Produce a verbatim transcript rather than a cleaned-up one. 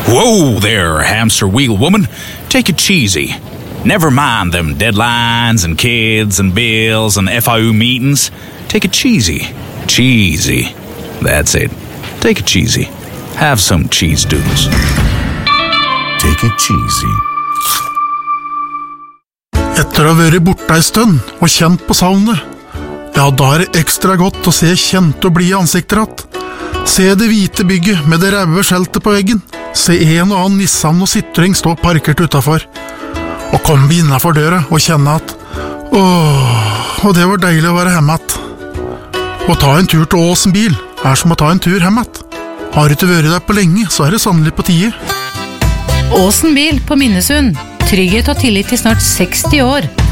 Whoa there, hamster wheel woman. Take it cheesy. Never mind them deadlines and kids and bills and F I U meetings. Take it cheesy. Cheesy. That's it. Take it cheesy. Have some cheese doodles. Take it cheesy. Etter å ha vært borte en stund og kjent på savnet, ja, da er det ekstra godt å se kjente og blide ansikter att. Se det hvite bygget med det røde skjeltet på veggen. Se en og annen Nissan og Citroën stå parkert utenfor. Og komme vi innenfor døra og kjenne at åh, og det var deilig å være hjemme att. Å ta en tur til Åsen bil er som å ta en tur hjemme att. Har du ikke vært der på lenge, så er det sannelig på tide. Åsen bil på Minnesund. Trygghet og tillit i snart seksti år.